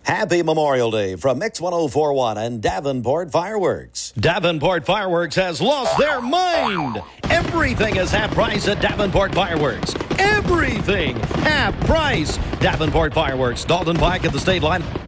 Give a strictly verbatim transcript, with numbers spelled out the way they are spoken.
Happy Memorial Day from Mix one oh four point one and Davenport Fireworks. Davenport Fireworks has lost their mind. Everything is half price at Davenport Fireworks. Everything half price. Davenport Fireworks, Dalton Pike at the state line.